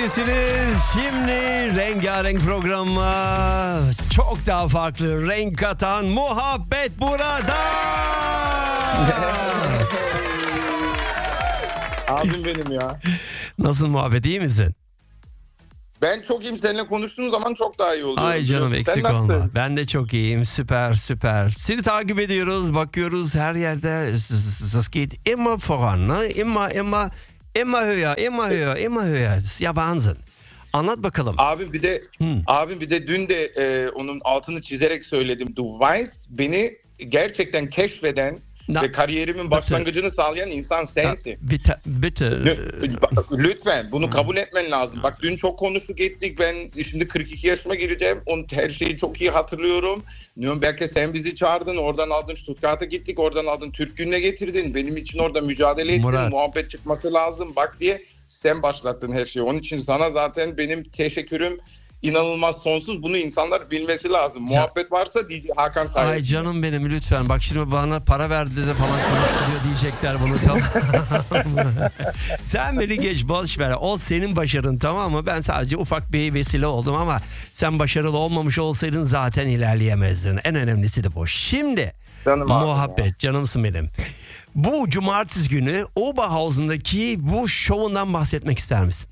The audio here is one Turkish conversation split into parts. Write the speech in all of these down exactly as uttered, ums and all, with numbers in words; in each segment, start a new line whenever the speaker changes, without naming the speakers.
Radyo'dasınız. Şimdi rengarenk programa çok daha farklı renk katan muhabbet burada.
Abim benim ya.
Nasıl muhabbet, iyi misin?
Ben çok iyiyim. Seninle konuştuğum zaman çok daha iyi oluyorum.
Ay canım,
Sen
eksik
nasılsın?
olma. Ben de çok iyiyim. Süper süper. Seni takip ediyoruz, bakıyoruz her yerde. Das geht immer voran, ne? Immer, immer, immer höher, immer höher, immer höher. Das ist ja Wahnsinn. Anlat bakalım.
Abim bir de
Hmm.
abim bir de dün de e, onun altını çizerek söyledim. Du weißt, beni gerçekten keşfeden
Na,
ve kariyerimin başlangıcını sağlayan insan sensin.
Bitte, bitte.
Lü- Lütfen bunu kabul etmen lazım. Bak dün çok konuştuk ettik. Ben şimdi kırk iki yaşıma gireceğim. Onun her şeyi çok iyi hatırlıyorum. Nürnberg'e sen bizi çağırdın. Oradan aldın, Stuttgart'a gittik. Oradan aldın, Türk Günü'ne getirdin. Benim için orada mücadele ettin.
Murat.
Muhabbet çıkması lazım. Bak diye sen başlattın her şeyi. Onun için sana zaten benim teşekkürüm inanılmaz sonsuz. Bunu insanlar bilmesi lazım.
Can-
Muhabbet varsa D J Hakan sayesinde.
Ay canım benim, lütfen. Bak şimdi bana para verdi de falan konuşturuyor diyecekler bunu, tamam. Sen beni geç, boş ver. O senin başarın, tamam mı? Ben sadece ufak bir vesile oldum ama sen başarılı olmamış olsaydın zaten ilerleyemezdin. En önemlisi de bu. Şimdi
Canım abim
muhabbet,
ya.
canımsın benim. Bu cumartesi günü Oberhausen'daki bu şovundan bahsetmek ister misin?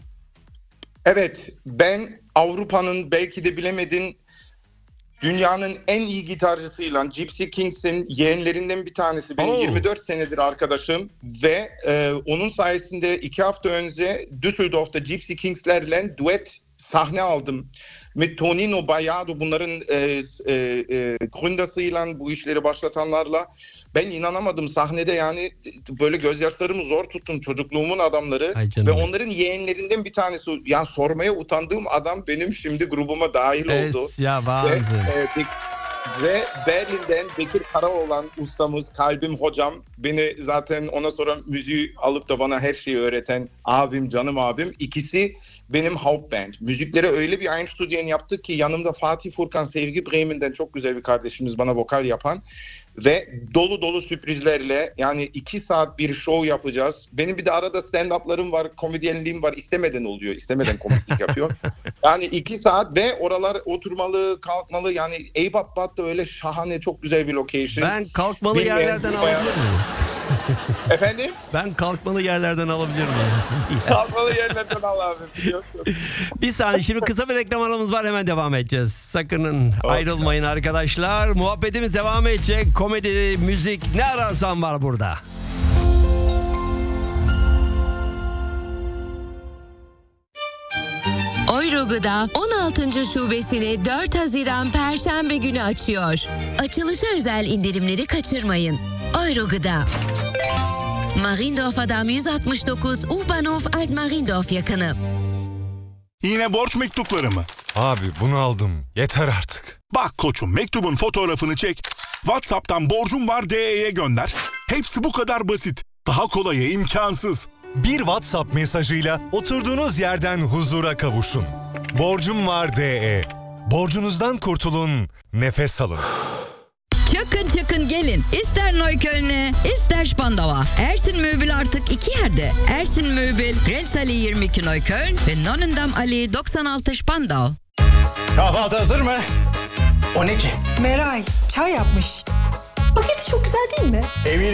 Evet, ben Avrupa'nın belki de bilemedin dünyanın en iyi gitarcısıyla Gypsy Kings'in yeğenlerinden bir tanesi. Benim
Oo.
yirmi dört senedir arkadaşım ve e, onun sayesinde iki hafta önce Düsseldorf'ta Gypsy Kings'lerle duet sahne aldım. Mit Tonino Bayardo, bunların e, e, e, gründersıyla, bu işleri başlatanlarla. Ben inanamadım sahnede, yani böyle gözyaşlarımı zor tuttum, çocukluğumun adamları.
Ay canım
Ve
benim.
onların yeğenlerinden bir tanesi. Yani sormaya utandığım adam benim şimdi grubuma dahil oldu.
Es, ya
Ve,
Wahnsinn.
e, Be- ve Berlin'den Bekir Karaoğlan ustamız, kalbim hocam, beni zaten ona sonra müziği alıp da bana her şeyi öğreten abim, canım abim. İkisi benim Hauptband. Müzikleri öyle bir Einstudien yaptık ki yanımda Fatih Furkan, Sevgi Bremen'den çok güzel bir kardeşimiz, bana vokal yapan. Ve dolu dolu sürprizlerle, yani iki saat bir show yapacağız. Benim bir de arada stand-up'larım var, komedyenliğim var. İstemeden oluyor, istemeden komiklik yapıyor. Yani iki saat ve oralar oturmalı, kalkmalı. Yani Eyüpbad da öyle şahane, çok güzel bir location.
Ben kalkmalı
Bilmeyen
yerlerden
bir
alabilir
bayağı-
miyim?
Efendim?
Ben kalkmalı yerlerden alabilir miyim?
Kalkmalı yerlerden al abi. biliyorsun.
Bir saniye, şimdi kısa bir reklam aramız var, hemen devam edeceğiz. Sakının ayrılmayın arkadaşlar. Muhabbetimiz devam edecek. Komedi, müzik, ne ararsan var burada.
Euro Gıda on altıncı şubesini dört Haziran Perşembe günü açıyor. Açılışa özel indirimleri kaçırmayın. Euro Gıda. Mariendorf Adam yüz altmış dokuz, U-Bahnhof Alt-Mariendorf yakını.
Yine borç mektupları mı?
Abi bunu aldım. Yeter artık.
Bak koçum, mektubun fotoğrafını çek. WhatsApp'tan borcum var D E'ye gönder. Hepsi bu kadar basit. Daha kolayı imkansız.
Bir WhatsApp mesajıyla oturduğunuz yerden huzura kavuşun. Borcum var D E. Borcunuzdan kurtulun, nefes alın.
Çıkın çıkın gelin. İster Neukölln'e, ister Spandau'a. Ersin Möbil artık iki yerde. Ersin Möbil, Grenzallee yirmi iki Neukölln ve Nonnendam Allee doksan altı Spandau.
Kahvaltı hazır mı? O ne ki?
Meray çay yapmış. Paketi çok güzel değil mi?
Emin